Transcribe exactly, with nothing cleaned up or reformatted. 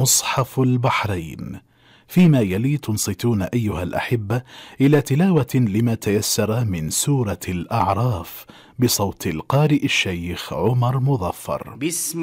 مصحف البحرين. فيما يلي تنصتون أيها الأحبة إلى تلاوة لما تيسر من سورة الأعراف بصوت القارئ الشيخ عمر مظفر. بسم